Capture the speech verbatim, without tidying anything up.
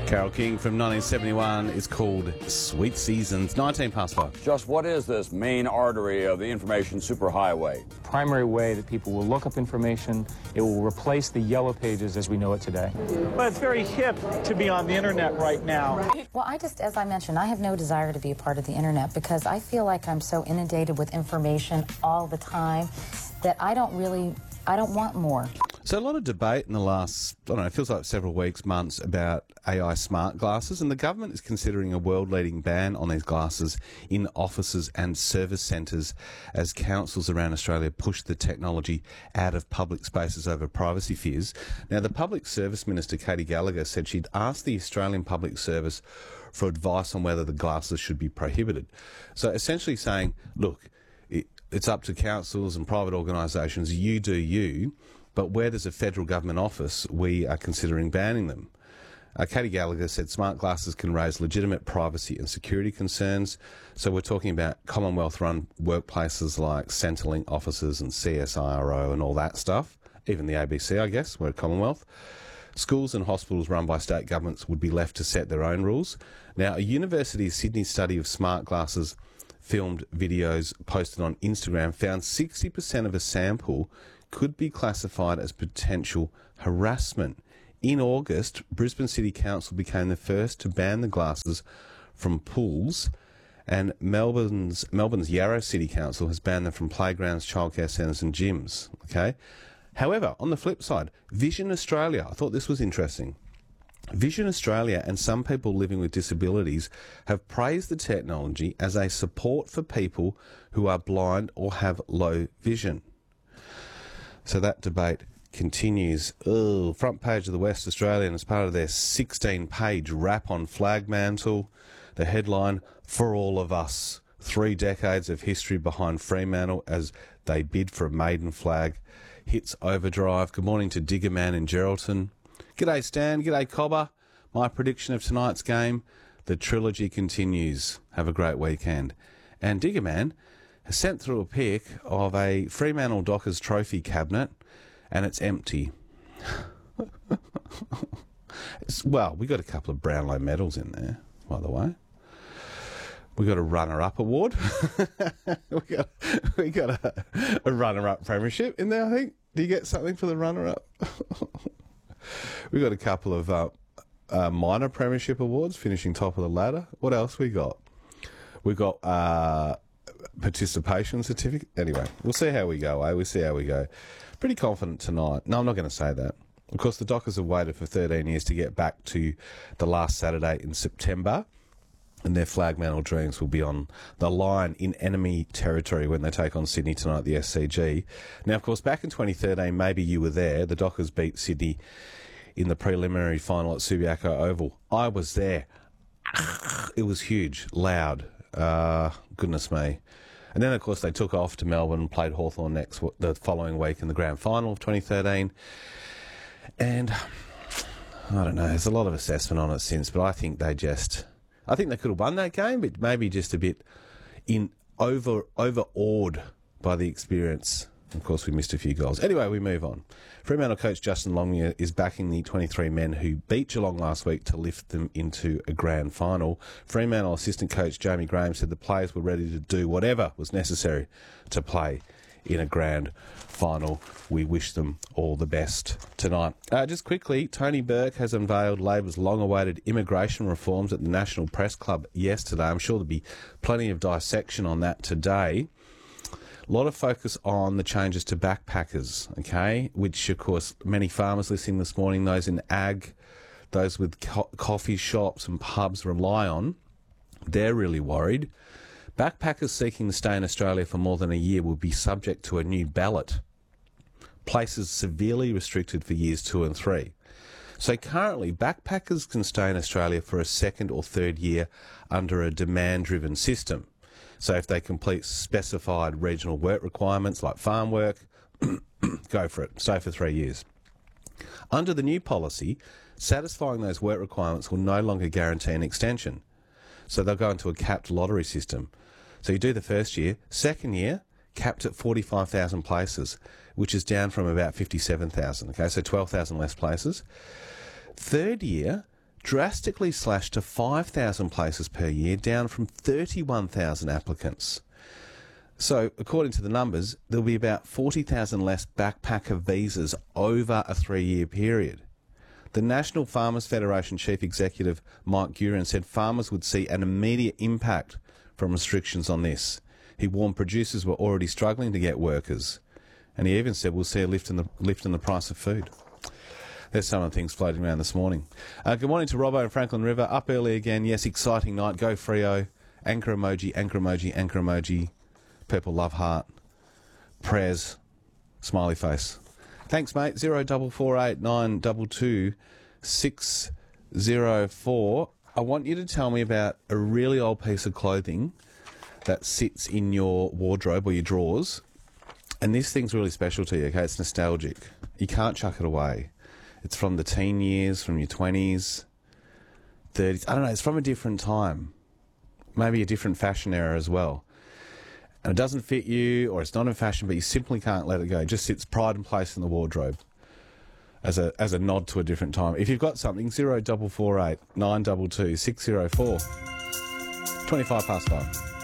Carole King from nineteen seventy-one is called Sweet Seasons. nineteen past five. Just what is this main artery of the information superhighway? Primary way that people will look up information. It will replace the yellow pages as we know it today. But it's very hip to be on the internet right now. Well, I just, as I mentioned, I have no desire to be a part of the internet because I feel like I'm so inundated with information all the time that I don't really, I don't want more. So a lot of debate in the last, I don't know, it feels like several weeks, months about A I smart glasses, and the government is considering a world-leading ban on these glasses in offices and service centres as councils around Australia push the technology out of public spaces over privacy fears. Now, the Public Service Minister, Katy Gallagher, said she'd asked the Australian Public Service for advice on whether the glasses should be prohibited. So essentially saying, look, it, it's up to councils and private organisations, you do you, but where there's a federal government office, we are considering banning them. Uh, Katy Gallagher said smart glasses can raise legitimate privacy and security concerns. So we're talking about Commonwealth-run workplaces like Centrelink offices and C S I R O and all that stuff. Even the A B C, I guess, we're at Commonwealth. Schools and hospitals run by state governments would be left to set their own rules. Now, a University of Sydney study of smart glasses filmed videos posted on Instagram found sixty percent of a sample could be classified as potential harassment. In August, Brisbane City Council became the first to ban the glasses from pools, and Melbourne's Melbourne's Yarra City Council has banned them from playgrounds, childcare centres and gyms. Okay. However, on the flip side, Vision Australia, I thought this was interesting. Vision Australia and some people living with disabilities have praised the technology as a support for people who are blind or have low vision. So that debate continues. Oh, front page of the West Australian as part of their sixteen-page wrap on Flagmantle. The headline, For All of Us, three decades of history behind Fremantle as they bid for a maiden flag. Hits overdrive. Good morning to Digger Man in Geraldton. G'day Stan, g'day Cobber. My prediction of tonight's game, the trilogy continues. Have a great weekend. And Digger Man has sent through a pic of a Fremantle Dockers trophy cabinet, and it's empty. It's, well, we got a couple of Brownlow medals in there, by the way. We got a runner-up award. we got we got a, a runner-up premiership in there, I think. Do you get something for the runner-up? We got a couple of uh, uh, minor premiership awards, finishing top of the ladder. What else we got? We got uh, participation certificate. Anyway, we'll see how we go, eh? We'll see how we go. Pretty confident tonight. No, I'm not going to say that. Of course, the Dockers have waited for thirteen years to get back to the last Saturday in September, and their Flagmantle dreams will be on the line in enemy territory when they take on Sydney tonight at the S C G. Now, of course, back in twenty thirteen, maybe you were there, the Dockers beat Sydney in the preliminary final at Subiaco Oval. I was there. It was huge, loud. Uh, goodness me. And then, of course, they took off to Melbourne, played Hawthorn next the following week in the grand final of twenty thirteen. And I don't know, there's a lot of assessment on it since, but I think they just... I think they could have won that game, but maybe just a bit in over overawed by the experience. Of course, we missed a few goals. Anyway, we move on. Fremantle coach Justin Longmuir is backing the twenty-three men who beat Geelong last week to lift them into a grand final. Fremantle assistant coach Jamie Graham said the players were ready to do whatever was necessary to play in a grand final. We wish them all the best tonight. Uh, just quickly, Tony Burke has unveiled Labor's long-awaited immigration reforms at the National Press Club yesterday. I'm sure there'll be plenty of dissection on that today. A lot of focus on the changes to backpackers, okay, which, of course, many farmers listening this morning, those in ag, those with co- coffee shops and pubs rely on, they're really worried. Backpackers seeking to stay in Australia for more than a year will be subject to a new ballot. Places severely restricted for years two and three. So currently, backpackers can stay in Australia for a second or third year under a demand-driven system. So if they complete specified regional work requirements like farm work, go for it, stay for three years. Under the new policy, satisfying those work requirements will no longer guarantee an extension. So they'll go into a capped lottery system. So you do the first year, second year, capped at forty-five thousand places, which is down from about fifty-seven thousand, okay, so twelve thousand less places. Third year, drastically slashed to five thousand places per year, down from thirty-one thousand applicants. So, according to the numbers, there'll be about forty thousand less backpacker visas over a three-year period. The National Farmers Federation Chief Executive Mike Guerin said farmers would see an immediate impact from restrictions on this. He warned producers were already struggling to get workers, and he even said we'll see a lift in the lift in the price of food. There's some of the things floating around this morning. Uh, good morning to Robbo and Franklin River. Up early again. Yes, exciting night. Go Freo. Anchor emoji, anchor emoji, anchor emoji. Purple love heart. Prez. Smiley face. Thanks, mate. Zero double four eight nine double two six zero four. I want you to tell me about a really old piece of clothing that sits in your wardrobe or your drawers. And this thing's really special to you, okay? It's nostalgic. You can't chuck it away. It's from the teen years, from your twenties, thirties. I don't know, it's from a different time. Maybe a different fashion era as well. And it doesn't fit you, or it's not in fashion, but you simply can't let it go. It just sits pride and place in the wardrobe as a as a nod to a different time. If you've got something, zero double four eight nine double two six zero four. Twenty-five past five.